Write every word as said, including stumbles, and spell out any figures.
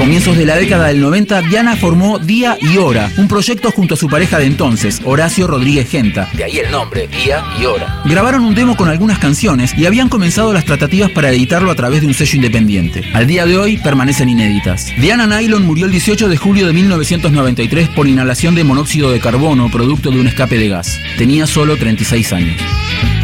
comienzos de la década del noventa, Diana formó Día y Hora, un proyecto junto a su pareja de entonces, Horacio Rodríguez Genta. De ahí el nombre, Día y Hora. Grabaron un demo con algunas canciones y habían comenzado las tratativas para editarlo a través de un sello independiente. Al día de hoy permanecen inéditas. Diana Nylon murió el dieciocho de julio de mil novecientos noventa y tres por inhalación de monóxido de carbono, producto de un escape de gas. Tenía solo treinta y seis años.